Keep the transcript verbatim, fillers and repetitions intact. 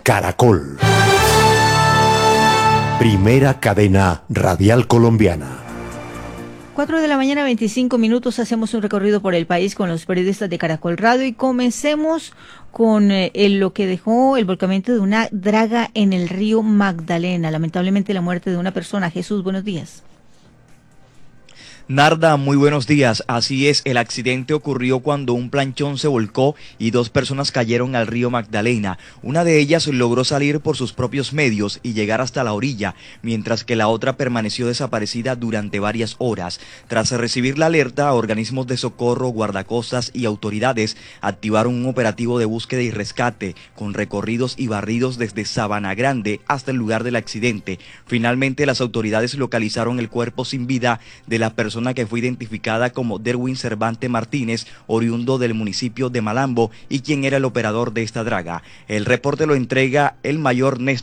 Caracol. Primera cadena radial colombiana. cuatro de la mañana, veinticinco minutos, hacemos un recorrido por el país con los periodistas de Caracol Radio y comencemos con eh, lo que dejó el volcamiento de una draga en el río Magdalena. Lamentablemente la muerte de una persona. Jesús, buenos días. Narda, muy buenos días. Así es, el accidente ocurrió cuando un planchón se volcó y dos personas cayeron al río Magdalena. Una de ellas logró salir por sus propios medios y llegar hasta la orilla, mientras que la otra permaneció desaparecida durante varias horas. Tras recibir la alerta, organismos de socorro, guardacostas y autoridades activaron un operativo de búsqueda y rescate, con recorridos y barridos desde Sabana Grande hasta el lugar del accidente. Finalmente, las autoridades localizaron el cuerpo sin vida de la persona que fue identificada como Derwin Cervante Martínez, oriundo del municipio de Malambo y quien era el operador de esta draga. El reporte lo entrega el mayor Néstor